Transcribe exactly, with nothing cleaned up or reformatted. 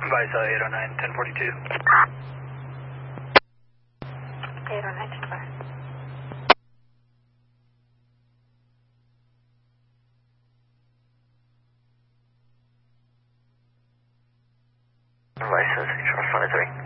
Vice eight oh nine, ten forty-two. eight oh nine, ten forty-two. License, Charles twenty-three.